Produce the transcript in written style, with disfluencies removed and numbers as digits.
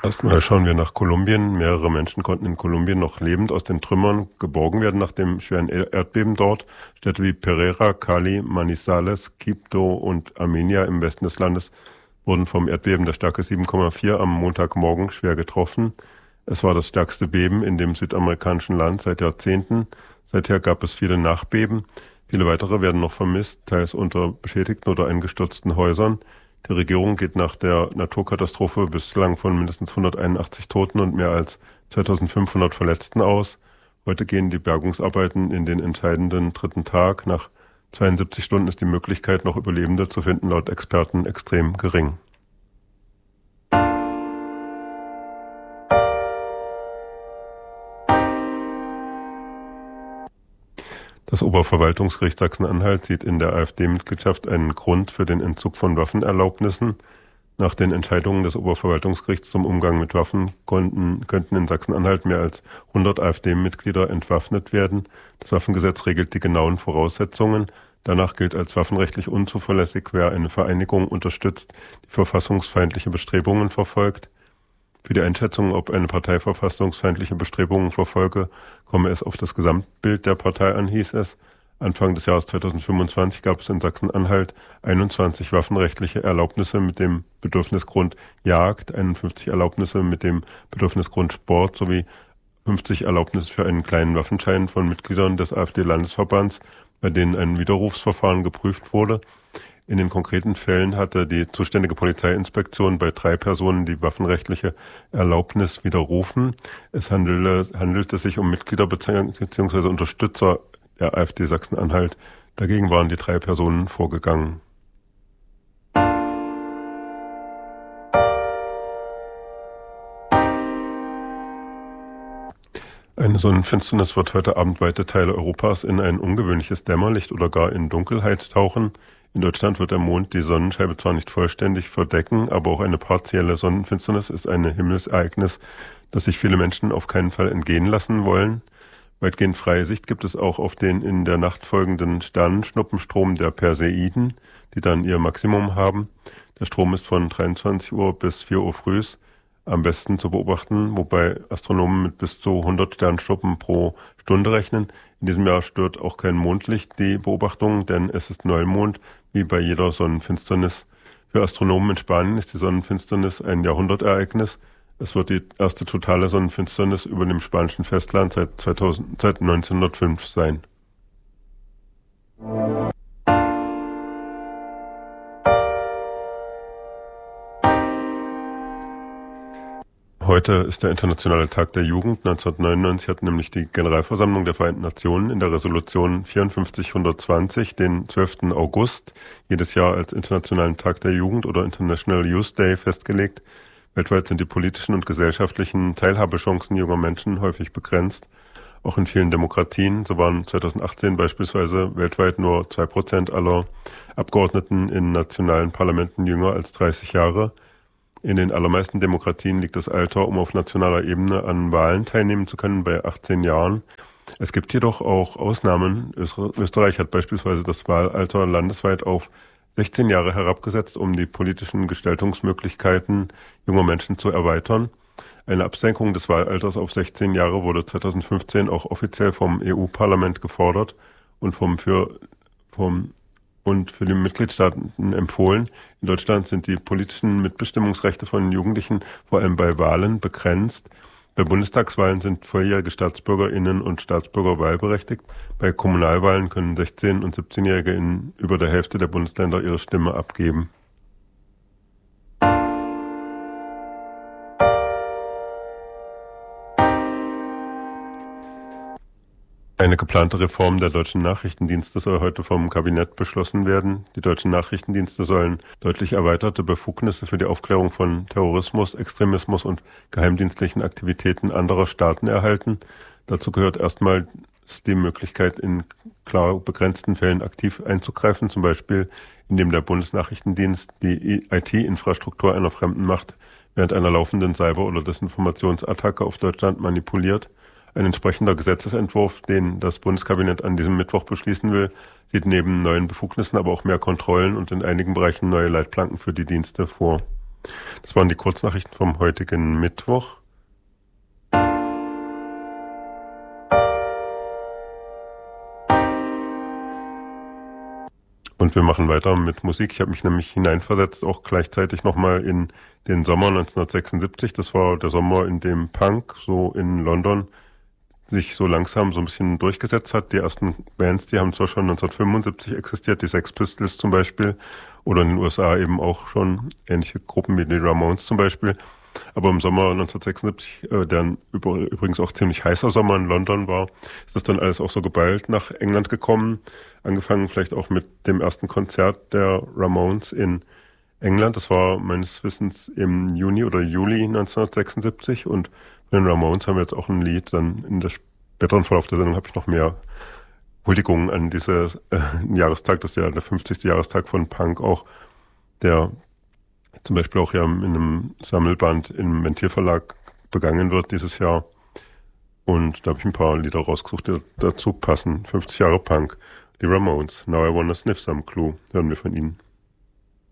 Erstmal schauen wir nach Kolumbien. Mehrere Menschen konnten in Kolumbien noch lebend aus den Trümmern geborgen werden nach dem schweren Erdbeben dort. Städte wie Pereira, Cali, Manizales, Quibdó und Armenia im Westen des Landes wurden vom Erdbeben der Stärke 7,4 am Montagmorgen schwer getroffen. Es war das stärkste Beben in dem südamerikanischen Land seit Jahrzehnten. Seither gab es viele Nachbeben. Viele weitere werden noch vermisst, teils unter beschädigten oder eingestürzten Häusern. Die Regierung geht nach der Naturkatastrophe bislang von mindestens 181 Toten und mehr als 2500 Verletzten aus. Heute gehen die Bergungsarbeiten in den entscheidenden dritten Tag. Nach 72 Stunden ist die Möglichkeit, noch Überlebende zu finden, laut Experten extrem gering. Das Oberverwaltungsgericht Sachsen-Anhalt sieht in der AfD-Mitgliedschaft einen Grund für den Entzug von Waffenerlaubnissen. Nach den Entscheidungen des Oberverwaltungsgerichts zum Umgang mit Waffen könnten in Sachsen-Anhalt mehr als 100 AfD-Mitglieder entwaffnet werden. Das Waffengesetz regelt die genauen Voraussetzungen. Danach gilt als waffenrechtlich unzuverlässig, wer eine Vereinigung unterstützt, die verfassungsfeindliche Bestrebungen verfolgt. Für die Einschätzung, ob eine Partei verfassungsfeindliche Bestrebungen verfolge, komme es auf das Gesamtbild der Partei an, hieß es. Anfang des Jahres 2025 gab es in Sachsen-Anhalt 21 waffenrechtliche Erlaubnisse mit dem Bedürfnisgrund Jagd, 51 Erlaubnisse mit dem Bedürfnisgrund Sport sowie 50 Erlaubnisse für einen kleinen Waffenschein von Mitgliedern des AfD-Landesverbands, bei denen ein Widerrufsverfahren geprüft wurde. In den konkreten Fällen hatte die zuständige Polizeiinspektion bei 3 Personen die waffenrechtliche Erlaubnis widerrufen. Es handelte sich um Mitglieder bzw. Unterstützer der AfD Sachsen-Anhalt. Dagegen waren die 3 Personen vorgegangen. Eine Sonnenfinsternis wird heute Abend weite Teile Europas in ein ungewöhnliches Dämmerlicht oder gar in Dunkelheit tauchen. In Deutschland wird der Mond die Sonnenscheibe zwar nicht vollständig verdecken, aber auch eine partielle Sonnenfinsternis ist ein Himmelsereignis, das sich viele Menschen auf keinen Fall entgehen lassen wollen. Weitgehend freie Sicht gibt es auch auf den in der Nacht folgenden Sternenschnuppenstrom der Perseiden, die dann ihr Maximum haben. Der Strom ist von 23 Uhr bis 4 Uhr früh am besten zu beobachten, wobei Astronomen mit bis zu 100 Sternschnuppen pro Stunde rechnen. In diesem Jahr stört auch kein Mondlicht die Beobachtung, denn es ist Neumond, wie bei jeder Sonnenfinsternis. Für Astronomen in Spanien ist die Sonnenfinsternis ein Jahrhundertereignis. Es wird die erste totale Sonnenfinsternis über dem spanischen Festland seit 1905 sein. Heute ist der Internationale Tag der Jugend. 1999 hat nämlich die Generalversammlung der Vereinten Nationen in der Resolution 5420 den 12. August jedes Jahr als Internationalen Tag der Jugend oder International Youth Day festgelegt. Weltweit sind die politischen und gesellschaftlichen Teilhabechancen junger Menschen häufig begrenzt. Auch in vielen Demokratien, so waren 2018 beispielsweise weltweit nur 2% aller Abgeordneten in nationalen Parlamenten jünger als 30 Jahre. In den allermeisten Demokratien liegt das Alter, um auf nationaler Ebene an Wahlen teilnehmen zu können, bei 18 Jahren. Es gibt jedoch auch Ausnahmen. Österreich hat beispielsweise das Wahlalter landesweit auf 16 Jahre herabgesetzt, um die politischen Gestaltungsmöglichkeiten junger Menschen zu erweitern. Eine Absenkung des Wahlalters auf 16 Jahre wurde 2015 auch offiziell vom EU-Parlament gefordert und für die Mitgliedstaaten empfohlen. In Deutschland sind die politischen Mitbestimmungsrechte von Jugendlichen vor allem bei Wahlen begrenzt. Bei Bundestagswahlen sind volljährige StaatsbürgerInnen und Staatsbürger wahlberechtigt. Bei Kommunalwahlen können 16- und 17-Jährige in über der Hälfte der Bundesländer ihre Stimme abgeben. Eine geplante Reform der deutschen Nachrichtendienste soll heute vom Kabinett beschlossen werden. Die deutschen Nachrichtendienste sollen deutlich erweiterte Befugnisse für die Aufklärung von Terrorismus, Extremismus und geheimdienstlichen Aktivitäten anderer Staaten erhalten. Dazu gehört erstmals die Möglichkeit, in klar begrenzten Fällen aktiv einzugreifen, zum Beispiel indem der Bundesnachrichtendienst die IT-Infrastruktur einer fremden Macht während einer laufenden Cyber- oder Desinformationsattacke auf Deutschland manipuliert. Ein entsprechender Gesetzesentwurf, den das Bundeskabinett an diesem Mittwoch beschließen will, sieht neben neuen Befugnissen aber auch mehr Kontrollen und in einigen Bereichen neue Leitplanken für die Dienste vor. Das waren die Kurznachrichten vom heutigen Mittwoch. Und wir machen weiter mit Musik. Ich habe mich nämlich hineinversetzt, auch gleichzeitig nochmal in den Sommer 1976. Das war der Sommer, in dem Punk so in London sich so langsam so ein bisschen durchgesetzt hat. Die ersten Bands, die haben zwar schon 1975 existiert, die Sex Pistols zum Beispiel, oder in den USA eben auch schon ähnliche Gruppen wie die Ramones zum Beispiel. Aber im Sommer 1976, der übrigens auch ziemlich heißer Sommer in London war, ist das dann alles auch so geballt nach England gekommen. Angefangen vielleicht auch mit dem ersten Konzert der Ramones in England. Das war meines Wissens im Juni oder Juli 1976. Und bei den Ramones haben wir jetzt auch ein Lied. Dann in der späteren Verlauf der Sendung habe ich noch mehr Huldigungen an diesen Jahrestag. Das ist ja der 50. Jahrestag von Punk auch, der zum Beispiel auch ja in einem Sammelband im Ventilverlag begangen wird dieses Jahr. Und da habe ich ein paar Lieder rausgesucht, die dazu passen. 50 Jahre Punk. Die Ramones. Now I Wanna Sniff Some Clue. Hören wir von ihnen.